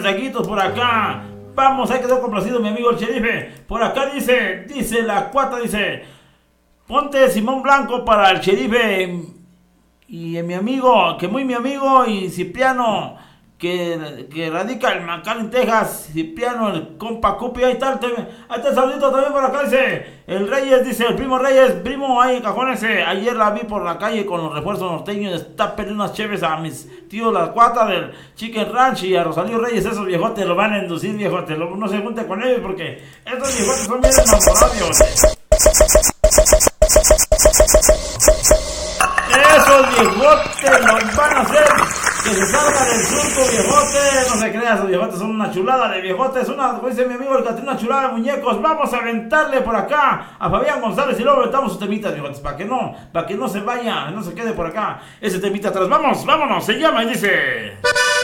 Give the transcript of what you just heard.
mensajitos por acá. Vamos, ahí quedó complacido mi amigo el sheriff. Por acá dice la cuata, dice: ponte Simón Blanco para el sheriff y mi amigo, que muy mi amigo, y Cipriano, que radica en McAllen, Texas. Cipriano, el compa Cupi, ahí está el saludito también por acá, dice el Reyes, dice el primo Reyes, primo ahí en cajones. Ayer la vi por la calle con los refuerzos norteños, está perdiendo unas cheves a mis tíos, las cuatas del Chicken Ranch, y a Rosalío Reyes. Esos viejotes lo van a inducir, viejotes, no se junte con ellos porque estos viejotes son bien enamorados. Esos viejotes los van a hacer que se salgan del surco, viejotes. No se crean, esos viejotes son una chulada de viejotes. Como dice mi amigo el Catrina, una chulada de muñecos. Vamos a aventarle por acá a Fabián González y luego aventamos sus temitas, viejotes, para que no se vaya, no se quede por acá ese temita atrás. Vámonos, se llama y dice...